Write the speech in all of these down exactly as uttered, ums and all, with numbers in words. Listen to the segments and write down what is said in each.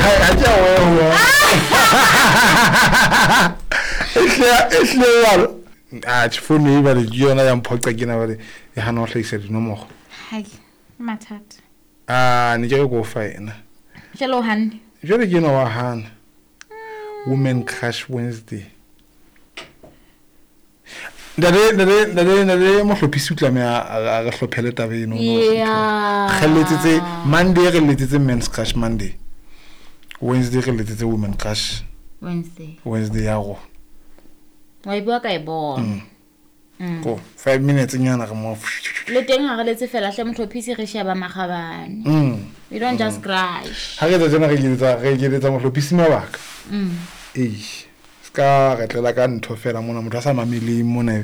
aja wewe es legal ah tshifuni e ba le yona ya mphoqa ke na ba le ya hana o hlaisa dinomoro hai mathata ah ni ke go fa ena hello han jere ke no wa hana Women Crush Wednesday Dale dale dale dale mo hlopisi utla me a ga hlophele tabe eno yeah khalletsetse Monday re letsetse Men's Crush Monday Wednesday re letsetse Women Crush Wednesday Wednesday ya go wa ibo ka ibo mm go five minutes nyana ga mo le teng ga letse fela hle mohlopisi re sheba magabane mm we don't just crush ha re tsena re ditsa re ditsa mo hlopisi mabaka mm eh ska re tlela ka ntho fela mona motho a sa mamele mona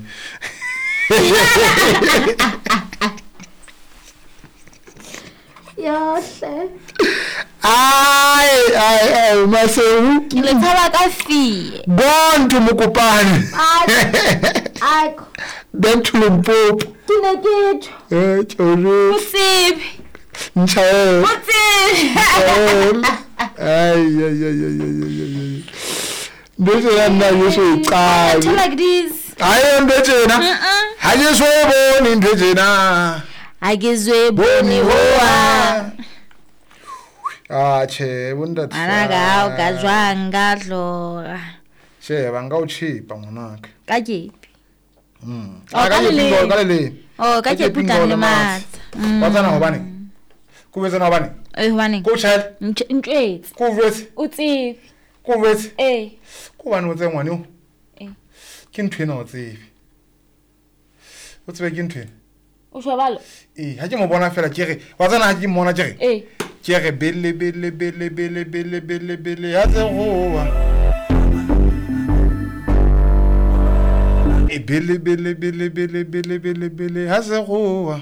yo hle ai ai ai masehu le tsaba ka fi bonke mokopane ai ben tulumpopo kine ketho eh tjoro utsibi nchae utsibi ai ai ai ai ai Bese ya na yeso iqala to like this hayi mbetjena hayi soboni mbetjena agizwe boni hoa ah che bunda ana ga ga zwanga dlo che banga uchipa monaka ka jepi mm ka le ka le oh ka jepi tane mat wa tsana hobane ku betsa na hobane eh hobane ko child ntwetse ku betsa utsibi ku betsa eh ku bana o tsengwane o eh ke nthwena o tsebe o tsebe ke nthwena o shobalo eh ha ke mo bona fela ke re wa tsana ha ke mona ke re eh ke re bele bele bele bele bele bele bele ha tse goa e bele bele bele bele bele bele bele ha tse goa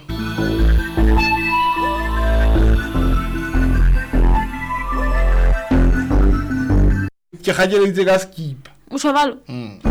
ke ga ke le tse ka skip o shobalo mm